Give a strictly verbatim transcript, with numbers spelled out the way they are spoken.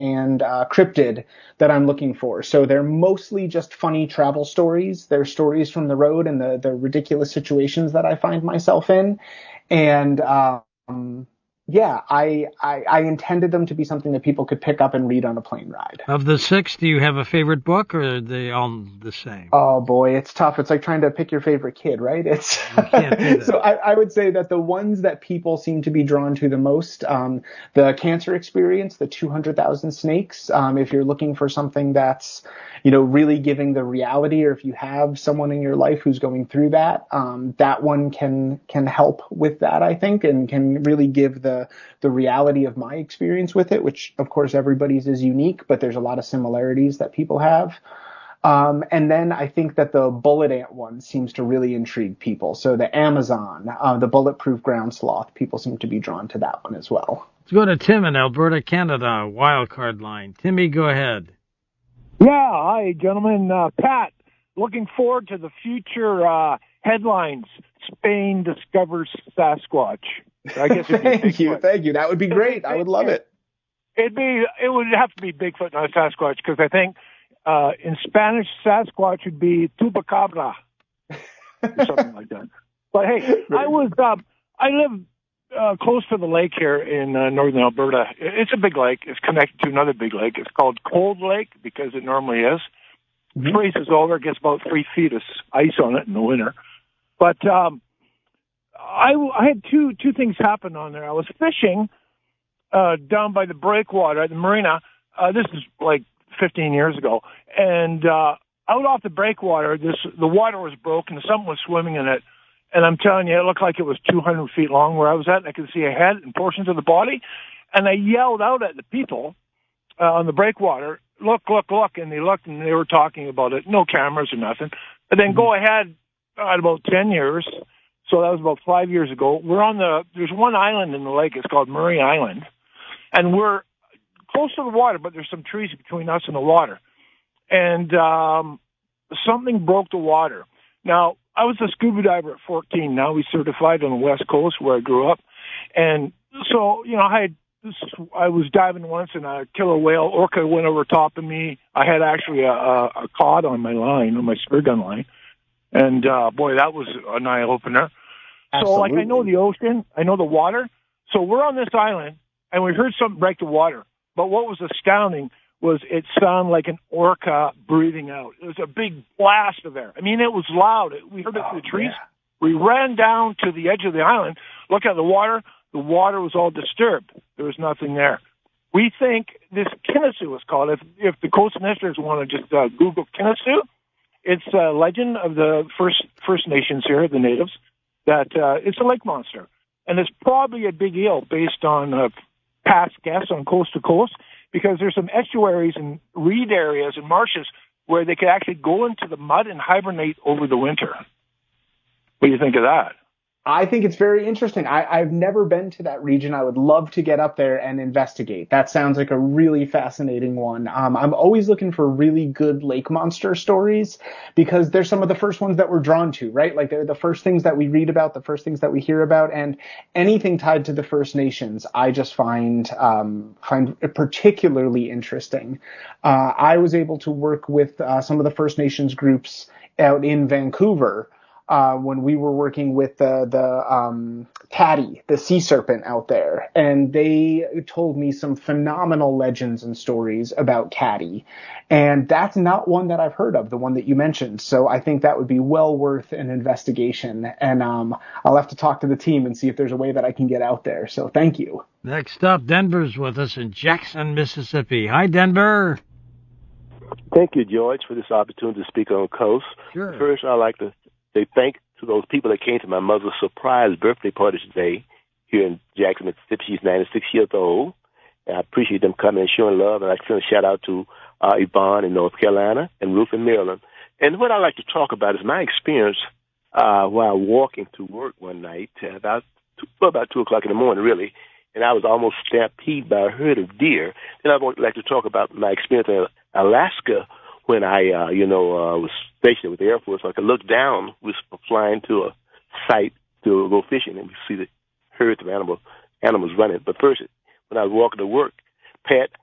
and uh, cryptid that I'm looking for. So they're mostly just funny travel stories. They're stories from the road and the, the ridiculous situations that I find myself in. And um, yeah, I, I I intended them to be something that people could pick up and read on a plane ride. Of the six, do you have a favorite book, or are they all the same? Oh boy, it's tough. It's like trying to pick your favorite kid, right? It's You can't do that. so I, I would say that the ones that people seem to be drawn to the most, um, the Cancer Experience, the two hundred thousand Snakes. Um, if you're looking for something that's, you know, really giving the reality, or if you have someone in your life who's going through that, um, that one can can help with that, I think, and can really give the the reality of my experience with it, which of course everybody's is unique, but there's a lot of similarities that people have. Um, and then I think that the bullet ant one seems to really intrigue people. So the Amazon, uh, the bulletproof ground sloth, people seem to be drawn to that one as well. Let's go to Tim in Alberta, Canada, wildcard line. Timmy, go ahead. Yeah, hi, gentlemen. Uh, Pat, looking forward to the future uh, headlines. Spain discovers Sasquatch. I guess thank you, thank you. That would be great. I would love it. It'd be, it would have to be Bigfoot, not Sasquatch, because I think uh, in Spanish, Sasquatch would be Tupacabra, or something like that. But hey, I was, uh, I live uh, close to the lake here in uh, northern Alberta. It's a big lake. It's connected to another big lake. It's called Cold Lake because it normally is. Mm-hmm. It freezes over, it gets about three feet of ice on it in the winter. But um, I, I had two two things happen on there. I was fishing uh, down by the breakwater at the marina. Uh, this is like fifteen years ago, and uh, out off the breakwater, this the water was broken. Someone was swimming in it, and I'm telling you, it looked like it was two hundred feet long where I was at, and I could see a head and portions of the body. And I yelled out at the people uh, on the breakwater, "Look, look, look!" And they looked, and they were talking about it. No cameras or nothing. But then mm-hmm. go ahead uh, about ten years. So that was about five years ago. We're on the, there's one island in the lake. It's called Murray Island. And we're close to the water, but there's some trees between us and the water. And um, something broke the water. Now, I was a scuba diver at fourteen. Now we certified on the West Coast where I grew up. And so, you know, I had, I was diving once and a killer whale, orca went over top of me. I had actually a, a, a cod on my line, on my spear gun line. And, uh, boy, that was an eye-opener. Absolutely. So, like, I know the ocean, I know the water. So we're on this island, and we heard something break the water. But what was astounding was it sounded like an orca breathing out. It was a big blast of air. I mean, it was loud. We heard it through the trees. Yeah. We ran down to the edge of the island, looked at the water. The water was all disturbed. There was nothing there. We think this Kinnasoo is called. If, if the Coast Ministers want to just uh, Google Kinnasoo, it's a legend of the First First Nations here, the natives, that uh, it's a lake monster. And it's probably a big eel based on uh, past guests on Coast to Coast, because there's some estuaries and reed areas and marshes where they could actually go into the mud and hibernate over the winter. What do you think of that? I think it's very interesting. I, I've never been to that region. I would love to get up there and investigate. That sounds like a really fascinating one. Um, I'm always looking for really good lake monster stories because they're some of the first ones that we're drawn to, right? Like they're the first things that we read about, the first things that we hear about, and anything tied to the First Nations, I just find um, find particularly interesting. Uh, I was able to work with uh, some of the First Nations groups out in Vancouver. Uh, when we were working with the, the, um, Caddy, the sea serpent out there. And they told me some phenomenal legends and stories about Caddy. And that's not one that I've heard of, the one that you mentioned. So I think that would be well worth an investigation. And, um, I'll have to talk to the team and see if there's a way that I can get out there. So thank you. Next up, Denver's with us in Jackson, Mississippi. Hi, Denver. Thank you, George, for this opportunity to speak on Coast. Sure. First, I'd like to say thank to those people that came to my mother's surprise birthday party today here in Jackson, Mississippi. She's ninety-six years old. And I appreciate them coming and showing love. And I send a shout out to uh, Yvonne in North Carolina and Ruth in Maryland. And what I like to talk about is my experience uh, while walking to work one night uh, about two, well, about two o'clock in the morning, really. And I was almost stampeded by a herd of deer. Then I would like to talk about my experience in Alaska when I, uh, you know, uh, was stationed with the Air Force. So I could look down, we were flying to a site to go fishing, and we see the herds of animals, animals running. But first, when I was walking to work, Pat,